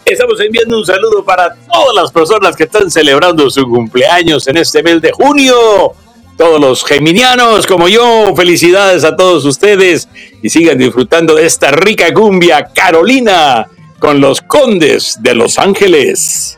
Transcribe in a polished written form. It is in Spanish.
Estamos enviando un saludo para todas las personas que están celebrando su cumpleaños en este mes de junio. Todos los geminianos como yo, felicidades a todos ustedes y sigan disfrutando de esta rica cumbia Carolina con los Condes de Los Ángeles.